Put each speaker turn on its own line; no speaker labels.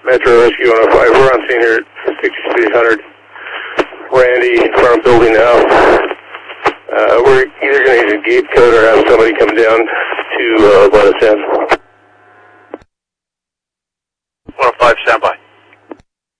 Metro Rescue 105. We're on scene here at 6300. Randy in front of building now. We're either going to use a gate code or have somebody come down to let us in.